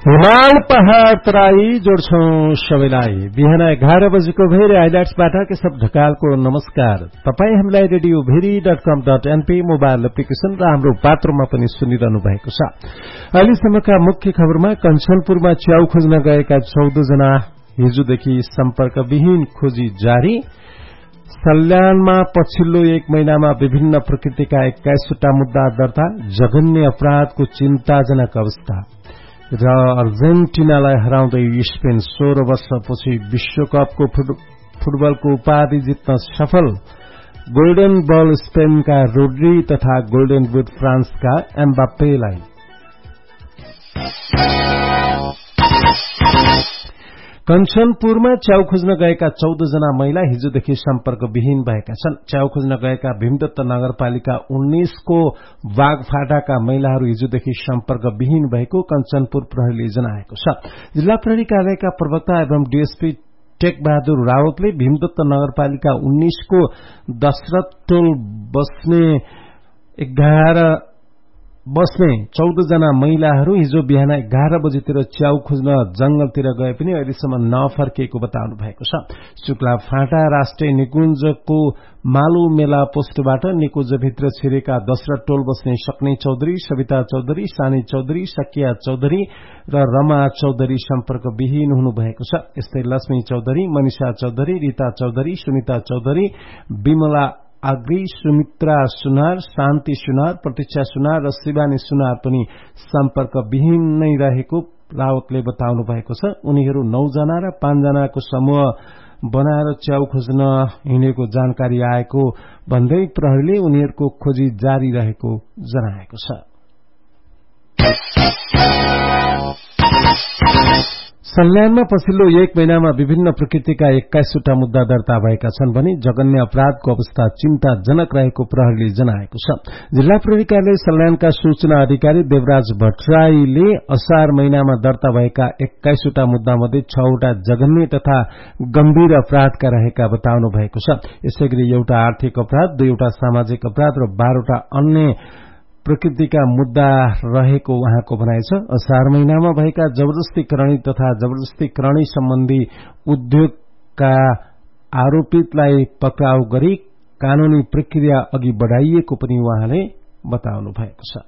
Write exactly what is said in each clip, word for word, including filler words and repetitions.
हिमाल पहाड़ तराई जोड्छौं सबैलाई। बिहान एघार बजेको भेरी हाइलाइट्सबाट के सब ढकालको नमस्कार। तपाई हामीलाई रेडियो भेरी डट कम डट एनपी मोबाइल एप्लिकेशन र हाम्रो पात्रमा पनि सुनिरहनु भएको छ। अहिलेसम्मका मुख्य खबरमा कञ्चनपुरमा च्याउ खोज्न गएका चौध जना हिजोदेखि सम्पर्कविहीन खोजी जारी। सल्यानमा पछिल्लो एक महिनामा विभिन्न प्रकृतिका एक्काइसवटा मुद्दा दर्ता। जघन्य अपराधको चिन्ताजनक अवस्था र अर्जेन्टिनालाई हराउँदै स्पेन सोह्र वर्षपछि विश्वकपको फुटबलको उपाधि जित्न सफल। गोल्डन बल स्पेनका रोड्री तथा गोल्डन बुट फ्रान्सका एम्बाप्पेलाई। कञ्चनपुरमा च्याउ खोज्न गएका चौध जना महिला हिजोदेखि सम्पर्कविहीन भएका छन्। च्याउ खोज्न गएका भीमदत्त नगरपालिका उन्नाइसको बागफाटाका महिलाहरू हिजोदेखि सम्पर्कविहीन भएको कञ्चनपुर प्रहरीले जनाएको छ। जिल्ला प्रहरी कार्यालयका प्रवक्ता एवं डीएसपी टेकबहादुर रावतले भीमदत्त नगरपालिका उन्नाइसको दशरथ टोल बस्ने एघार बस्ने चौध जना महिलाहरू हिजो बिहान एघार बजेतिर च्याउ खोज्न जंगलतिर गए पनि अहिलेसम्म नफर्किएको बताउनु भएको छ। शुक्ला फाँटा राष्ट्रिय निकुञ्जको मालु मेला पोस्टबाट निकुञ्जभित्र छिरेका दशरथ टोल बस्ने सक्ने चौधरी, सविता चौधरी, सानी चौधरी, सकिया चौधरी र रमा चौधरी सम्पर्कविहीन हुनुभएको छ। यस्तै लक्ष्मी चौधरी, मनिषा चौधरी, रीता चौधरी, सुनिता चौधरी, विमला आग्री, सुमित्रा सुनार, शान्ति सुनार, प्रतीक्षा सुनार र शिवानी सुनार पनि सम्पर्कविहीन नै रहेको रावतले बताउनु भएको छ। उनीहरू नौजना र पाँचजनाको समूह बनाएर च्याउ खोज्न हिँडेको जानकारी आएको भन्दै प्रहरीले उनीहरूको खोजी जारी रहेको जनाएको छ। सल्यानमा पछिल्लो एक महिनामा विभिन्न प्रकृतिका एक्काइसवटा मुद्दा दर्ता भएका छन् भने जघन्य अपराधको अवस्था चिन्ताजनक रहेको प्रहरीले जनाएको छ। जिल्ला प्रहरी कार्यालय सल्यानका सूचना अधिकारी देवराज भट्टराईले असार महिनामा दर्ता भएका एक्काइसवटा मुद्दामध्ये छवटा जघन्य तथा गम्भीर अपराधका रहेका बताउनु भएको छ। यसैगरी एउटा आर्थिक अपराध, दुईवटा सामाजिक अपराध र बाह्रवटा अन्य प्रकृतिका मुद्दा रहेको उहाँको भनाइ छ। असार महिनामा भएका जबरजस्ती करणी तथा जबरजस्ती करणी सम्बन्धी उद्योगका आरोपितलाई पक्राउ गरी कानूनी प्रक्रिया अघि बढ़ाइएको पनि उहाँले बताउनु भएको छ।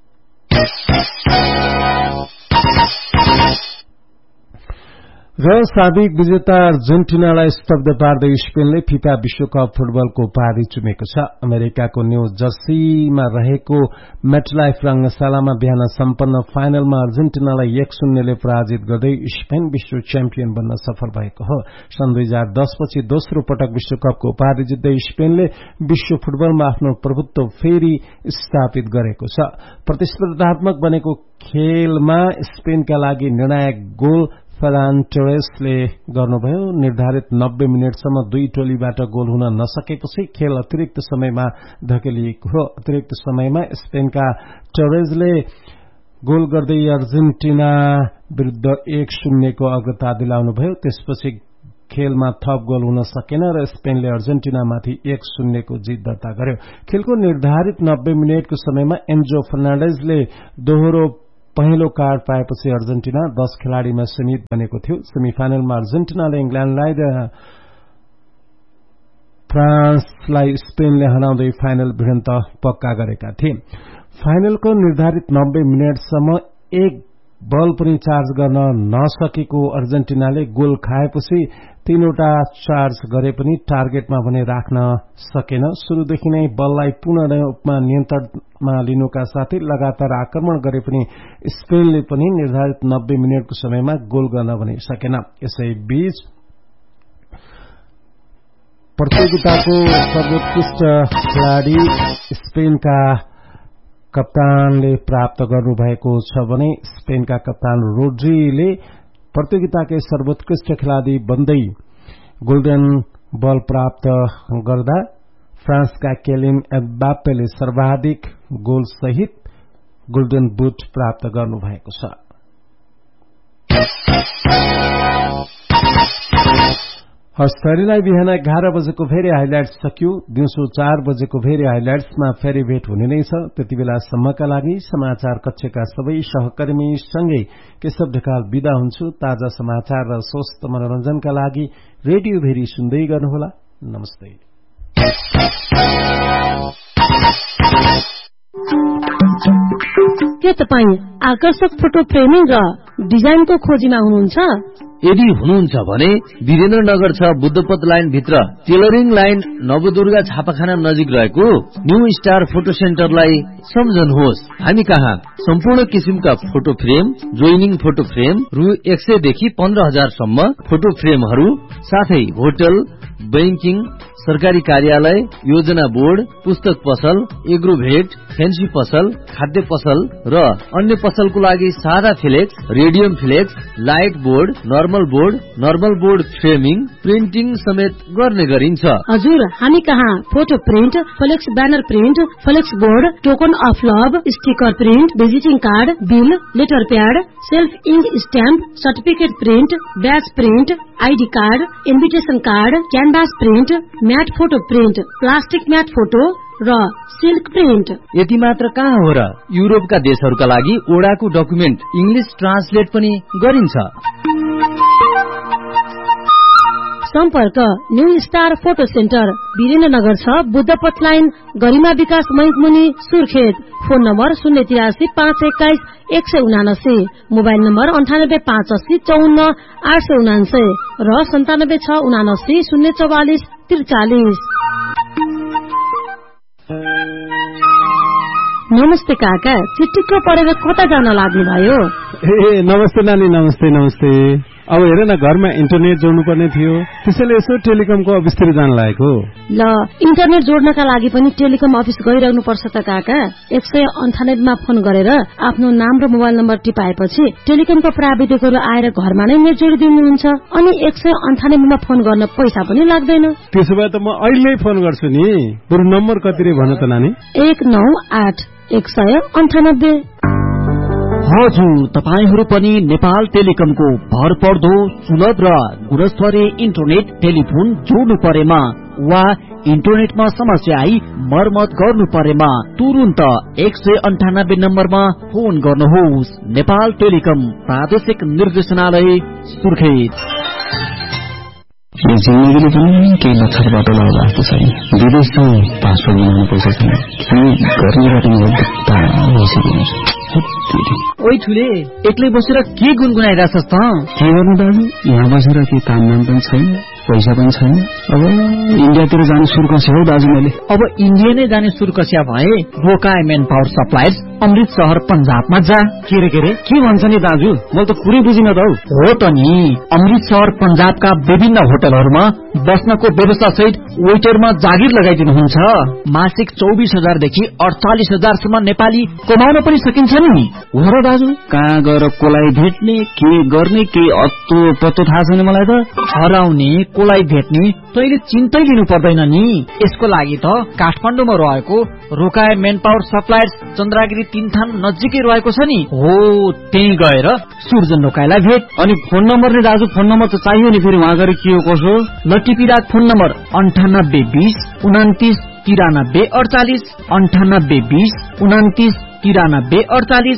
र साबिक विजेता अर्जेन्टिनालाई स्तब्ध पार्दै स्पेनले फिफा विश्वकप फुटबलको उपाधि चुमेको छ। अमेरिकाको न्यू जर्सीमा रहेको मेटलाइफ रंगशालामा बिहान सम्पन्न फाइनलमा अर्जेन्टिनालाई एक शून्यले पराजित गर्दै स्पेन विश्व च्याम्पियन बन्न सफल भएको हो। सन् दुई हजार दस पछि दोस्रो पटक विश्वकपको उपाधि जित्दै स्पेनले विश्व फुटबलमा आफ्नो प्रभुत्व फेरि स्थापित गरेको छ। प्रतिस्पर्धात्मक बनेको खेलमा स्पेनका लागि निर्णायक गोल फर्रान टोरेसले गर्नुभयो। निर्धारित नब्बे मिनटसम्म दुई टोलीबाट गोल हुन नसकेपछि खेल अतिरिक्त समयमा धकेलिएको हो। अतिरिक्त समयमा स्पेनका टोरेजले गोल गर्दै अर्जेन्टिना विरूद्ध एक शून्यको अग्रता दिलाउनुभयो। त्यसपछि खेलमा थप गोल हुन सकेन र स्पेनले अर्जेन्टिनामाथि एक शून्यको जित दर्ता गर्यो। खेलको निर्धारित नब्बे मिनटको समयमा एन्जो फर्नान्डेजले दोहोरो पहिलो कार्ड पाएपछि अर्जेन्टिना दस खेलाड़ीमा सीमित बनेको थियो। सेमिफाइनलमा अर्जेन्टिनाले इंग्ल्याण्डलाई र फ्रान्सलाई स्पेनले हराउँदै फाइनल भिडन्त पक्का गरेका थिए। फाइनलको निर्धारित नब्बे मिनटसम्म एक बल पनि चार्ज गर्न नसकेको अर्जेन्टिनाले गोल खाएपछि तीनवटा चार्ज गरे पनि टार्गेटमा भने राख्न सकेन। शुरूदेखि नै बललाई पूर्ण रूपमा नियन्त्रणमा लिनुका साथै लगातार आक्रमण गरे पनि स्पेनले पनि निर्धारित नब्बे मिनटको समयमा गोल गर्न भने सकेन। यसैबीच प्रतियोगिताको सर्वोत्कृष्ट खेलाड़ी स्पेनका कप्तानले प्राप्त गर्नुभएको छ भने स्पेनका कप्तान रोड्रीले प्रतियोगिताकै सर्वोत्कृष्ट खेलाड़ी बन्दै गोल्डन बल प्राप्त गर्दा फ्रान्सका केलिन एम्बाप्पेले सर्वाधिक गोल सहित गोल्डन बुट प्राप्त गर्नुभएको छ। हस्तरीलाई बिहान एघार बजेको फेरि हाइलाइट्स सकियो। दिउँसो चार बजेको फेरि हाइलाइट्समा फेरि भेट हुने नै छ। त्यति बेलासम्मका लागि समाचार कक्षका सबै सहकर्मी सँगै केशव ढकाल विदा हुन्छु। ताजा समाचार र स्वस्थ मनोरञ्जनका लागि रेडियो भेरी सुन्दै गर्नुहोला। नमस्ते। के तपाईँ आकर्षक फोटो फ्रेमिङ र डिजाइनको खोजीमा हुनुहुन्छ? यदि हुनुहुन्छ भने वीरेन्द्रनगर छ बुद्धपथ लाइन भित्र टेलरिङ लाइन नवदुर्गा छापाखाना नजिक रहेको न्यू स्टार फोटो सेन्टरलाई सम्झनुहोस्। हामी कहाँ सम्पूर्ण किसिमका photo frame, joining photo frame रु एक सय देखि पन्ध्र हजार सम्म फोटो फ्रेमहरू, साथै होटल, बैंकिङ, सरकारी कार्यालय, योजना बोर्ड, पुस्तक पसल, एग्रोभेट, फेन्सी पसल, खाद्य पसल र अन्य पसलको लागि सादा flex, radium flex, light board, normal board, normal board framing, printing समेत गर्ने गरिन्छ। हजुर, हामी कहाँ photo print, flex banner print, flex board, token of love, sticker print, visiting card, bill, letter pad, self ink stamp, certificate print, ब्याज print, ID card, invitation card, canvas print, mat photo print, plastic mat photo र silk print. यति मात्र कहाँ हो र, युरोपका देशहरूका लागि ओडाको document English translate पनि गरिन्छ। सम्पर्क new star photo centre, Birendranagar छ बुद्धपथ लाइन, गरिमा विकास मैकमुनि, सुर्खेत। फोन नम्बर शून्य तिरासी पाँच एक्काइस एक सय उनासी, मोबाइल नम्बर अन्ठानब्बे पाँच अस्सी चौन्न आठ सय उनान्सय र सन्तानब्बे छ उनासी शून्य चौवालिस त्रिचालिस। नमस्ते काका, चिटिक्क परेर कता जान लाग्नु भयो? ए नमस्ते नानी, नमस्ते नमस्ते। अब हेर न, घरमा इन्टरनेट जोड्नु पर्ने थियो, त्यसैले यसो टेलिकमको अफिसतिर जान लागेको। ल, इन्टरनेट जोड्नका लागि पनि टेलिकम अफिस गइरहनु पर्छ त काका। एक सय अन्ठानब्बेमा फोन गरेर आफ्नो नाम र मोबाइल नम्बर टिपाएपछि टेलिकमको प्राविधिकहरू आएर घरमा नै नेट जोडिदिनुहुन्छ। अनि एक सय अन्ठानब्बेमा फोन गर्न पैसा पनि लाग्दैन। त्यसो भए त म अहिले फोन गर्छु नि। बरु नम्बर कति रे भन त नानी? एक नौ आठ एक सय अन्ठानब्बे। हजुर, तपाईहरू पनि नेपाल टेलिकमको भरपर्दो सुलभ र गुणस्तरीय इन्टरनेट टेलिफोन जोड्नु परेमा वा इन्टरनेटमा समस्या आई मर्मत गर्नु परेमा तुरुन्त एक सय अन्ठानब्बे नम्बरमा फोन गर्नुहोस्। नेपाल टेलिकम प्रादेशिक निर्देशनालय सुर्खेत। यो जिन्दगीले पनि केही लक्षण बाटो लगाउला जस्तो छैन। विदेशमा पासपोर्ट बनाउनु पर्छ छैन, अनि घरमै ओइ ठुले, एक्लै बसेर के गुनगुनाइरहेछस् त? के गर्नु दाजु, यहाँ बसेर के काम नाम पनि छैन, पैसा पनि छैन। अब इन्डियातिर जाने सुर कस्या हो दाजु मैले। अब इन्डिया नै जाने सुर कस्या भए रोकाई मेन पावर सप्लायर्स अमृत शहर पंजाबमा जा। के रे के रे के भन्छ नि दाजु, मैले त पुरै बुझिन त। हो त नि, अमृत शहर पंजाबका विभिन्न होटलहरूमा बस्नको व्यवस्था सहित वेटरमा जागिर लगाइदिनुहुन्छ। मासिक चौबिस हजार देखि अडचालिस हजारसम्म नेपाली कमाउन पनि सकिन्छ नि। हो र दाजु, कहाँ गएर कोलाई भेट्ने, के गर्ने, के अत्तो पत्तो थाहा छैन मलाई त। हराउने, कोलाई भेट्ने तैले चिन्तै लिनु पर्दैन नि। यसको लागि त काठमाडौँमा रहेको रोकाई मेन पावर सप्लायर्स चन्द्रागिरी तीनथान नजिकै रहेको छ नि। हो, त्यही गएर सूर्जन रोकाईलाई भेट। अनि फोन नम्बर नि दाजु, फोन नम्बर त चाहियो नि, फेरि वहाँ गएर के हो कसो। लटिपिराक फोन नम्बर अन्ठानब्बे बीस उनातिस तिरानब्बे अडचालिस, अन्ठानब्बे बीस उनातिस तिरानब्बे अडचालिस।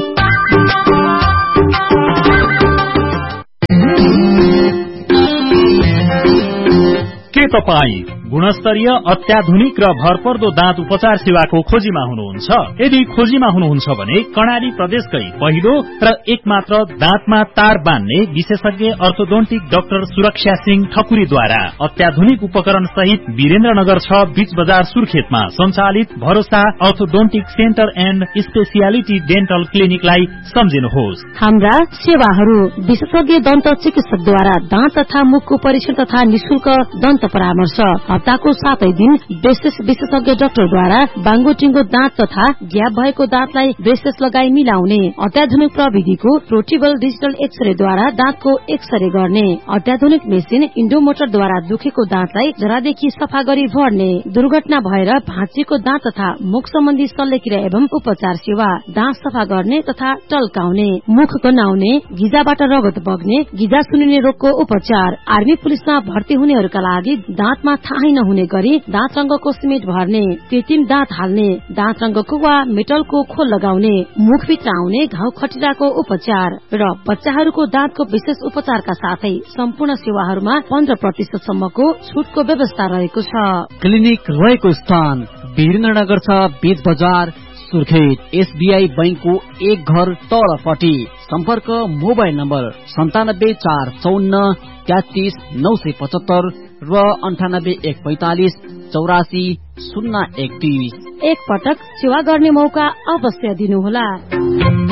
के तपाईँ गुणस्तरीय अत्याधुनिक र भरपर्दो दाँत उपचार सेवाको खोजीमा हुनुहुन्छ? यदि खोजीमा हुनुहुन्छ भने कर्णाली प्रदेशकै पहिलो र एकमात्र दाँतमा तार बान्ने विशेषज्ञ अर्थोडोन्टिक डाक्टर सुरक्षा सिंह ठकुरीद्वारा अत्याधुनिक उपकरण सहित वीरेन्द्रनगर छ बीच बजार सुर्खेतमा सञ्चालित भरोसा orthodontic centre and speciality dental क्लिनिकलाई सम्झिनुहोस्। हाम्रा सेवाहरू विशेषज्ञ दन्त चिकित्सकद्वारा दाँत तथा मुखको परीक्षण तथा निशुल्क दन्त परामर्श, हप्ताको सातै दिन ब्रेसेस विशेषज्ञ डाक्टरद्वारा बाङ्गोटिङ्गो दाँत तथा ग्याप भएको दाँतलाई ब्रेसेस लगाई मिलाउने, अत्याधुनिक प्रविधिको रोटेबल डिजिटल एक्सरेद्वारा दाँतको एक्सरे गर्ने, अत्याधुनिक मेसिन इन्डोमोटरद्वारा दुखेको दाँतलाई जरादेखि सफा गरी भर्ने, दुर्घटना भएर भाँचिएको दाँत तथा मुख सम्बन्धी शल्यक्रिया एवं उपचार सेवा, दाँत सफा गर्ने तथा टल्काउने, मुख गन्हाउने, गिजाबाट रगत बग्ने, गिजा सुनिने रोगको उपचार, आर्मी पुलिसमा भर्ती हुनेहरूका लागि दाँतमा थाहै नहुने गरी दाँत रंगको सिमेन्ट भर्ने, कृत्रिम दाँत हाल्ने, दाँत रंगको वा मेटलको खोल लगाउने, मुखभित्र आउने घाउ खटिराको उपचार र बच्चाहरूको दाँतको विशेष उपचारका साथै सम्पूर्ण सेवाहरूमा पन्ध्र प्रतिशत सम्मको छुटको व्यवस्था रहेको छ। क्लिनिक रहेको स्थान वीरेन्द्रनगर छ, बीच बजार, सुर्खेत। एसबीआई बैंकको एक घर तलपट्टि। सम्पर्क मोबाइल नम्बर सन्तानब्बे चार चौन्न तेत्तीस नौ सय पचहत्तर र अन्ठानब्बे एक पैंतालिस चौरासी शून्य एकतीस। एक पटक सेवा गर्ने मौका अवश्य दिनुहोला।